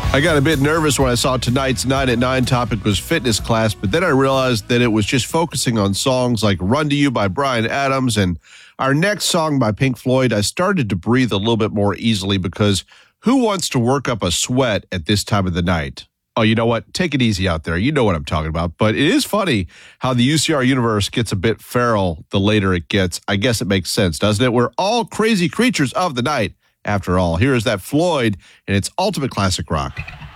I got a bit nervous when I saw tonight's 9 at 9 topic was fitness class, but then I realized that it was just focusing on songs like Run to You by Bryan Adams and our next song by Pink Floyd. I started to breathe a little bit more easily because who wants to work up a sweat at this time of the night? Oh, you know what? Take it easy out there. You know what I'm talking about. But it is funny how the UCR universe gets a bit feral the later it gets. I guess it makes sense, doesn't it? We're all crazy creatures of the night. After all, here is that Floyd and its ultimate classic rock.